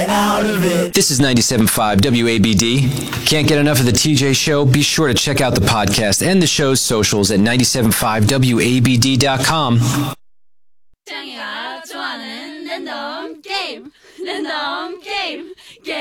get out of it. This is 97.5 WABD. Can't get enough of the TJ Show? Be sure to check out the podcast and the show's socials at 975wabd.com. 짱이가 좋아하는 랜덤 게임.